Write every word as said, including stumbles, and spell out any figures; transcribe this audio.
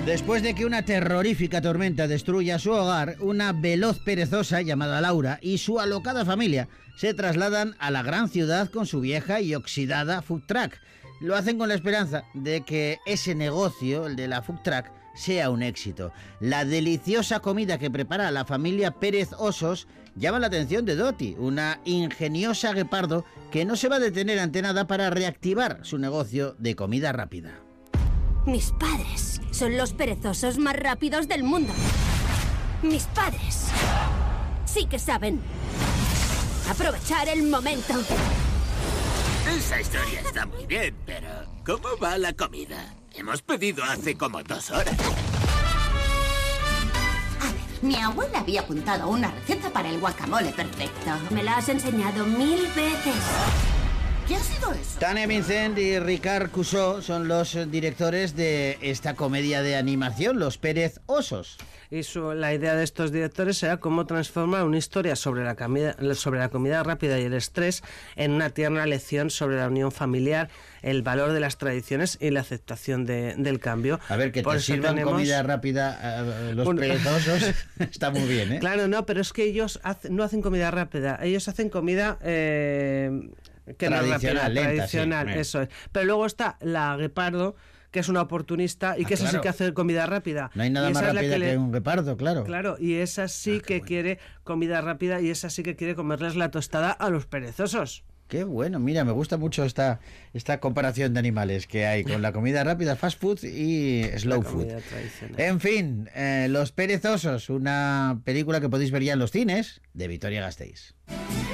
Después de que una terrorífica tormenta destruya su hogar, una veloz perezosa llamada Laura y su alocada familia se trasladan a la gran ciudad con su vieja y oxidada food truck. Lo hacen con la esperanza de que ese negocio, el de la food truck, sea un éxito. La deliciosa comida que prepara la familia Pérez Osos llama la atención de Doti, una ingeniosa guepardo que no se va a detener ante nada para reactivar su negocio de comida rápida. Mis padres son los perezosos más rápidos del mundo. Mis padres sí que saben aprovechar el momento. Esa historia está muy bien, pero ¿cómo va la comida? Hemos pedido hace como dos horas. A ver, mi abuela había apuntado una receta para el guacamole perfecto. Me la has enseñado mil veces. ¿Qué ha sido eso? Tania Vincent y Ricard Cussó son los directores de esta comedia de animación, Los Pérez Osos. Y su, la idea de estos directores será cómo transformar una historia sobre la, comida, sobre la comida rápida y el estrés en una tierna lección sobre la unión familiar, el valor de las tradiciones y la aceptación de, del cambio. A ver, que Por te eso sirvan tenemos... comida rápida uh, los un... perezosos está muy bien, ¿eh? Claro, no, pero es que ellos hace, no hacen comida rápida, ellos hacen comida... Eh, que tradicional, no es rápida, lenta, tradicional, sí. Eso es. Pero luego está la guepardo, que es una oportunista y ah, que esa claro. sí que hace comida rápida. No hay nada más rápida que, que le... un guepardo, claro. Claro, y esa sí ah, que bueno. quiere comida rápida y esa sí que quiere comerles la tostada a los perezosos. Qué bueno, mira, me gusta mucho esta, esta comparación de animales que hay con la comida rápida, fast food y slow food. En fin, eh, Los Perezosos, una película que podéis ver ya en los cines de Vitoria Gasteiz.